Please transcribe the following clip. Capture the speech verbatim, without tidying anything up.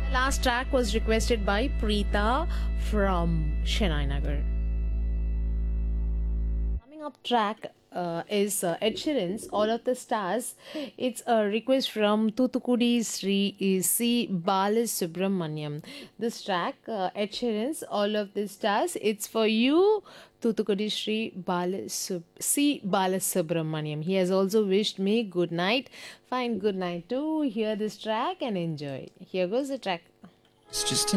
Last track was requested by Preeta from Chennai Nagar. Coming up track uh, is uh, Ed Sheeran's All of the Stars. It's a request from Thuthukudi Sri C. Balasubramaniam. This track, uh, Ed Sheeran's All of the Stars, it's for you, Thuthukudi Sri Balasub- C. Balasubramaniam. He has also wished me good night. Fine, good night too. Hear this track and enjoy. Here goes the track. It's just